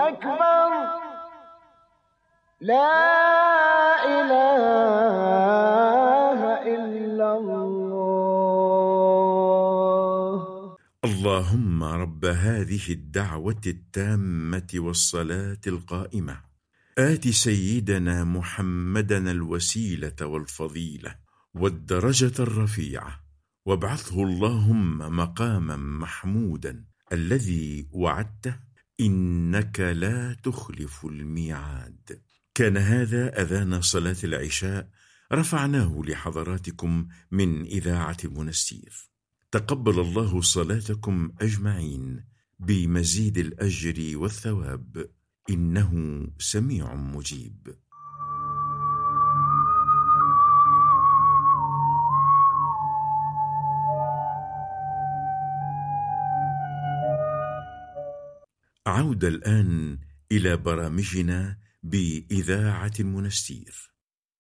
أكبر لا إله إلا الله. اللهم رب هذه الدعوة التامة والصلاة القائمة آت سيدنا محمدًا الوسيلة والفضيلة والدرجة الرفيعة وابعثه اللهم مقامًا محمودًا الذي وعدته إنك لا تخلف الميعاد. كان هذا أذان صلاة العشاء رفعناه لحضراتكم من إذاعة المنستير. تقبل الله صلاتكم أجمعين بمزيد الأجر والثواب إنه سميع مجيب. عودة الآن إلى برامجنا بإذاعة المنستير.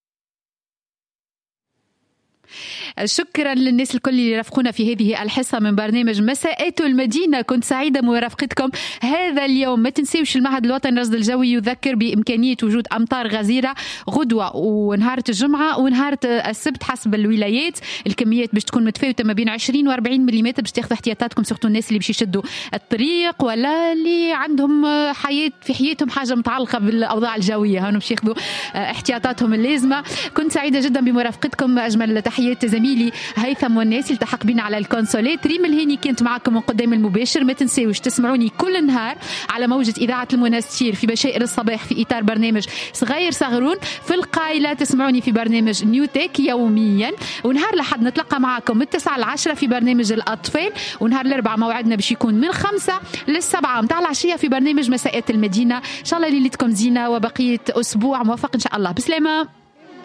شكرا للناس الكل اللي رافقونا في هذه الحصة من برنامج مساءات المدينة. كنت سعيدة مرافقتكم هذا اليوم. ما تنسيوش المعهد الوطني للرصد الجوي يذكر بإمكانية وجود أمطار غزيرة غدوة ونهار الجمعة ونهار السبت حسب الولايات. الكميات باش تكون متفاوتة ما بين 20 و40 ملم. باش تاخذوا احتياطاتكم سورتو الناس اللي باش يشدوا الطريق ولا اللي عندهم حياة في حياتهم حاجة متعلقة بالأوضاع الجوية، هانو باش ياخذوا احتياطاتهم اللازمة. كنت سعيدة جدا بمرافقتكم. أجمل تحيات زميلي هيثم والناس التحق بنا على الكونسولات. ريم الهيني كنت معكم من قدام المباشر. ما تنسيوش تسمعوني كل نهار على موجة إذاعة المنستير في بشائر الصباح في إطار برنامج صغير صغرون. في القايلة تسمعوني في برنامج نيوتك يوميا. ونهار لحد نتلقى معكم من 9 ل 10 في برنامج الأطفال. ونهار الأربعاء موعدنا باش يكون من 5 ل 7 متاع العشية في برنامج مساءات المدينة. إن شاء الله ليلتكم زينة وبقية أسبوع موفق إن شاء الله. بسلامة.